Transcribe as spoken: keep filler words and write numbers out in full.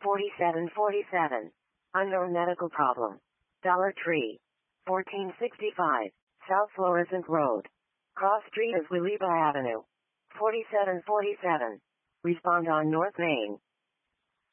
forty-seven forty-seven. Unknown medical problem. Dollar Tree. fourteen sixty-five. South Florissant Road. Cross Street of Wiliba Avenue. forty-seven forty-seven. Respond on North Main.